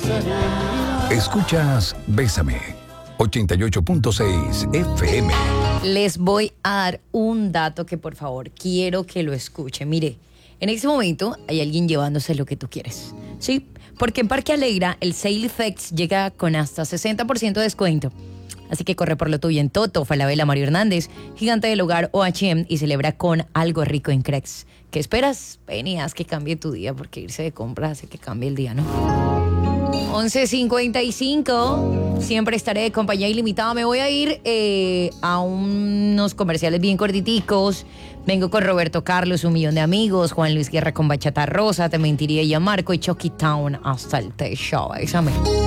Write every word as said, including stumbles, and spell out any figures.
Escuchas Bésame, ochenta y ocho punto seis F M. Les voy a dar un dato que por favor quiero que lo escuchen. Mire, en este momento hay alguien llevándose lo que tú quieres, ¿sí? Porque en Parque Alegra el Sale Effects llega con hasta sesenta por ciento de descuento. Así que corre por lo tuyo en Toto, Falabella, Mario Hernández, Gigante del Hogar o H y M y celebra con algo rico en Crexx. ¿Qué esperas? Ven y haz que cambie tu día, porque irse de compras hace que cambie el día, ¿no? once cincuenta y cinco, siempre estaré de compañía ilimitada. Me voy a ir eh, a unos comerciales bien cortiticos. Vengo con Roberto Carlos, Un Millón de Amigos, Juan Luis Guerra con Bachata Rosa, Te Mentiría y a Marco y Chucky Town hasta el T-Show. Bésame.